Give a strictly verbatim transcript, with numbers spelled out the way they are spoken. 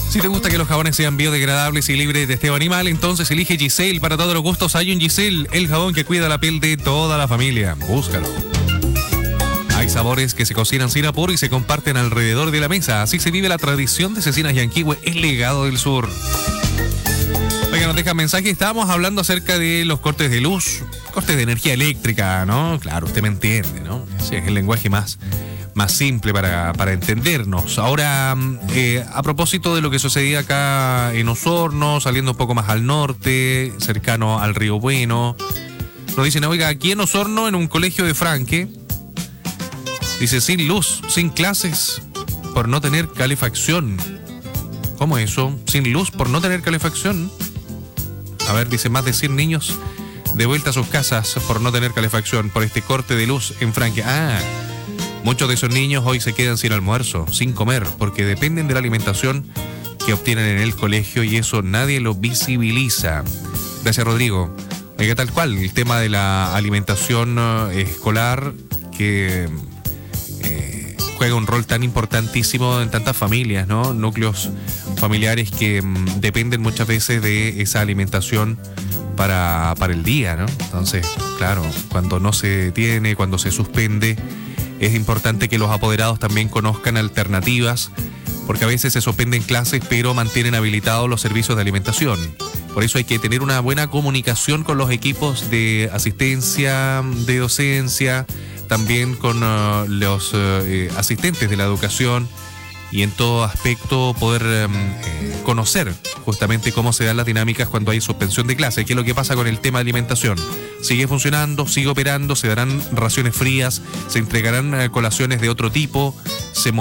Si te gusta que los jabones sean biodegradables y libres de esteo animal, entonces elige Giselle. Para todos los gustos hay un Giselle, el jabón que cuida la piel de toda la familia. Búscalo. Hay sabores que se cocinan sin apuro y se comparten alrededor de la mesa. Así se vive la tradición de Cecinas Yanquihue, el legado del sur. Oiga, nos deja mensaje. Estábamos hablando acerca de los cortes de luz, cortes de energía eléctrica, ¿no? Claro, usted me entiende, ¿no? Sí, es el lenguaje más... más simple para, para entendernos. Ahora, eh, a propósito de lo que sucedía acá en Osorno, saliendo un poco más al norte, cercano al Río Bueno, nos dicen, oiga, aquí en Osorno, en un colegio de Franque, dice, sin luz, sin clases, por no tener calefacción. ¿Cómo eso? ¿Sin luz por no tener calefacción? A ver, dice, más de cien niños de vuelta a sus casas por no tener calefacción, por este corte de luz en Franque. Ah, muchos de esos niños hoy se quedan sin almuerzo, sin comer, porque dependen de la alimentación que obtienen en el colegio y eso nadie lo visibiliza. Gracias, Rodrigo. Oiga, tal cual, el tema de la alimentación uh, escolar que eh, juega un rol tan importantísimo en tantas familias, ¿no? Núcleos familiares que um, dependen muchas veces de esa alimentación para, para el día, ¿no? Entonces, claro, cuando no se tiene, cuando se suspende, es importante que los apoderados también conozcan alternativas, porque a veces se suspenden clases, pero mantienen habilitados los servicios de alimentación. Por eso hay que tener una buena comunicación con los equipos de asistencia, de docencia, también con uh, los uh, asistentes de la educación y en todo aspecto poder um, eh, conocer justamente cómo se dan las dinámicas cuando hay suspensión de clases. ¿Qué es lo que pasa con el tema de alimentación? ¿Sigue funcionando? ¿Sigue operando? ¿Se darán raciones frías? ¿Se entregarán uh, colaciones de otro tipo? ¿Se